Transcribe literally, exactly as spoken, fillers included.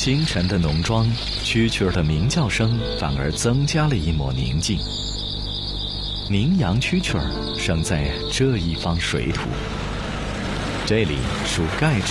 清晨的农庄，蛐蛐儿的鸣叫声反而增加了一抹宁静。宁阳蛐蛐儿生在这一方水土，这里属钙质